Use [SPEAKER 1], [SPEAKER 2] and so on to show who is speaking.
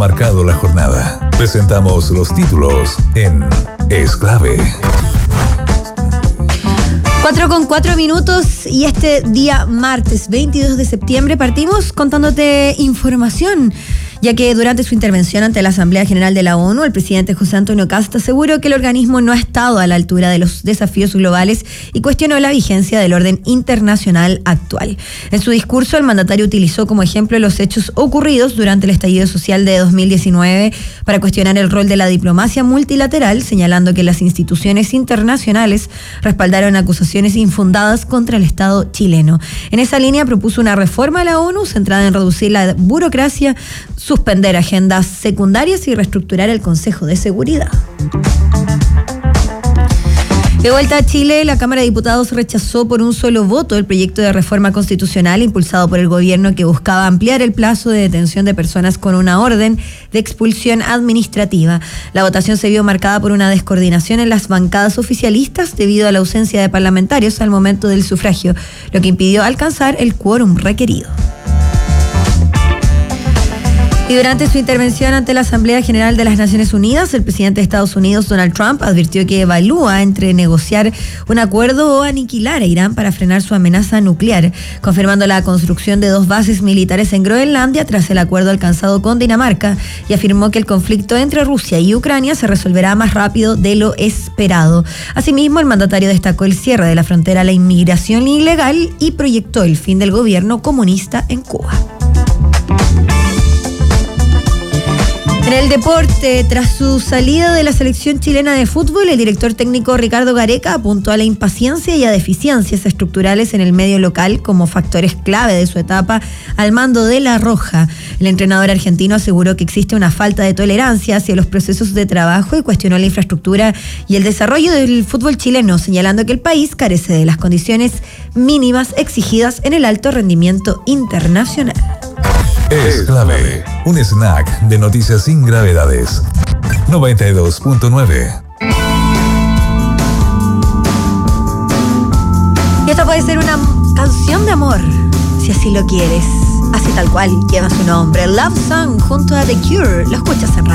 [SPEAKER 1] Marcado la jornada. Presentamos los títulos en Es Clave.
[SPEAKER 2] 4:04 y este día martes 22 de septiembre partimos contándote información, ya que durante su intervención ante la Asamblea General de la ONU, el presidente José Antonio Kast aseguró que el organismo no ha estado a la altura de los desafíos globales y cuestionó la vigencia del orden internacional actual. En su discurso, el mandatario utilizó como ejemplo los hechos ocurridos durante el estallido social de 2019 para cuestionar el rol de la diplomacia multilateral, señalando que las instituciones internacionales respaldaron acusaciones infundadas contra el Estado chileno. En esa línea propuso una reforma a la ONU centrada en reducir la burocracia, suspender agendas secundarias y reestructurar el Consejo de Seguridad. De vuelta a Chile, la Cámara de Diputados rechazó por un solo voto el proyecto de reforma constitucional impulsado por el gobierno que buscaba ampliar el plazo de detención de personas con una orden de expulsión administrativa. La votación se vio marcada por una descoordinación en las bancadas oficialistas debido a la ausencia de parlamentarios al momento del sufragio, lo que impidió alcanzar el quórum requerido. Y durante su intervención ante la Asamblea General de las Naciones Unidas, el presidente de Estados Unidos, Donald Trump, advirtió que evalúa entre negociar un acuerdo o aniquilar a Irán para frenar su amenaza nuclear, confirmando la construcción de 2 bases militares en Groenlandia tras el acuerdo alcanzado con Dinamarca, y afirmó que el conflicto entre Rusia y Ucrania se resolverá más rápido de lo esperado. Asimismo, el mandatario destacó el cierre de la frontera a la inmigración ilegal y proyectó el fin del gobierno comunista en Cuba. En el deporte, tras su salida de la selección chilena de fútbol, el director técnico Ricardo Gareca apuntó a la impaciencia y a deficiencias estructurales en el medio local como factores clave de su etapa al mando de La Roja. El entrenador argentino aseguró que existe una falta de tolerancia hacia los procesos de trabajo y cuestionó la infraestructura y el desarrollo del fútbol chileno, señalando que el país carece de las condiciones mínimas exigidas en el alto rendimiento internacional.
[SPEAKER 1] Es Clave, un snack de noticias sin gravedades. 92.9.
[SPEAKER 2] Y esta puede ser una canción de amor, si así lo quieres. Así tal cual lleva su nombre. Love Song junto a The Cure. Lo escuchas en radio.